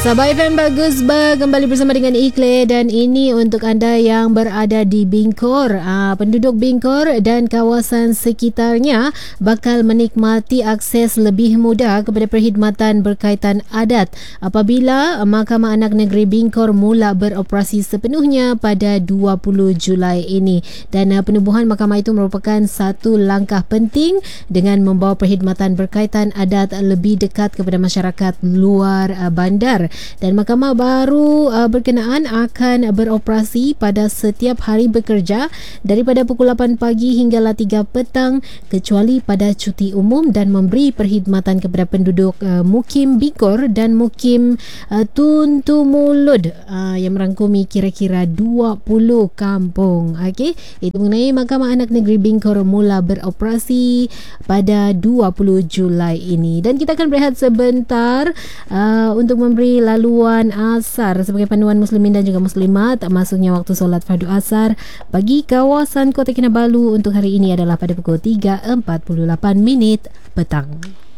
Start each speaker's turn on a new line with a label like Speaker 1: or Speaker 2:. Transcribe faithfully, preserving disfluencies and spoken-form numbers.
Speaker 1: Sabah F M bagus ber kembali bersama dengan Ikhlas, dan ini untuk anda yang berada di Bingkor. Aa, penduduk Bingkor dan kawasan sekitarnya bakal menikmati akses lebih mudah kepada perkhidmatan berkaitan adat apabila Mahkamah Anak Negeri Bingkor mula beroperasi sepenuhnya pada dua puluh Julai ini. Dan aa, penubuhan mahkamah itu merupakan satu langkah penting dengan membawa perkhidmatan berkaitan adat lebih dekat kepada masyarakat luar aa, bandar. Dan mahkamah baru uh, berkenaan akan beroperasi pada setiap hari bekerja daripada pukul lapan pagi hinggalah tiga petang kecuali pada cuti umum, dan memberi perkhidmatan kepada penduduk uh, Mukim Bingkor dan Mukim uh, Tun Tumulud uh, yang merangkumi kira-kira dua puluh kampung. Okey, itu mengenai Mahkamah Anak Negeri Bingkor mula beroperasi pada dua puluh Julai ini. Dan kita akan berehat sebentar uh, untuk memberi laluan asar sebagai panduan muslimin dan juga muslimat. Masuknya waktu solat fardu asar bagi kawasan Kota Kinabalu untuk hari ini adalah pada pukul tiga empat puluh lapan minit petang.